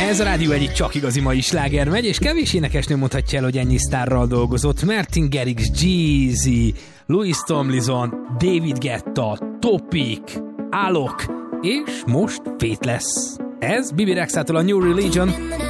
Ez a rádió egyik csak igazi mai sláger megy, és kevés énekesnő mondhatja el, hogy ennyi sztárral dolgozott. Martin Garrix, Jeezy, Louis Tomlinson, David Guetta, Topic, Alok, és most Faithless. Ez Bibi Rexától a New Religion.